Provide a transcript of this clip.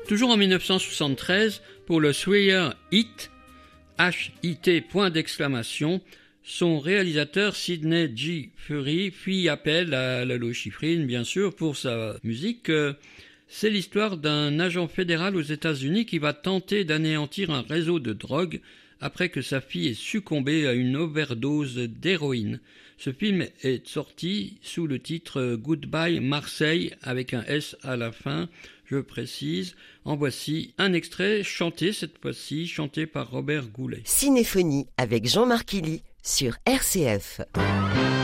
Toujours en 1973, pour le thriller Hit, H-I-T, point d'exclamation, son réalisateur Sidney G. Furie fit appel à Lalo Schifrin, bien sûr, pour sa musique. C'est l'histoire d'un agent fédéral aux États-Unis qui va tenter d'anéantir un réseau de drogue après que sa fille ait succombé à une overdose d'héroïne. Ce film est sorti sous le titre Goodbye Marseille avec un S à la fin, je précise. En voici un extrait chanté cette fois-ci, chanté par Robert Goulet. Cinéphonie avec Jean-Marc Illy sur RCF.